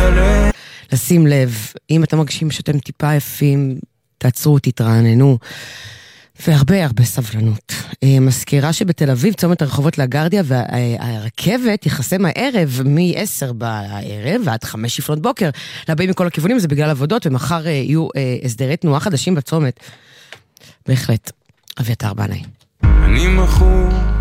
בלב. לשים לב, אם אתם מרגישים שאתם טיפה יפים, תעצרו, תתרעננו, והרבה הרבה סבלנות. מזכירה שבתל אביב צומת הרחובות לגרדיה והרכבת יחסם הערב מ-10 בערב ועד 5 לפנות בוקר. לבאים מכל הכיוונים, זה בגלל עבודות, ומחר יהיו הסדרי תנועה חדשים בצומת. בהחלט. אביתר בנאי. אני מכור